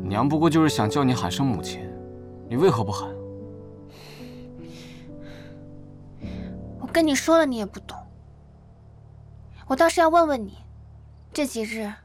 娘不过就是想叫你喊声母亲，你为何不喊？ 我跟你说了，你也不懂。我倒是要问问你，这几日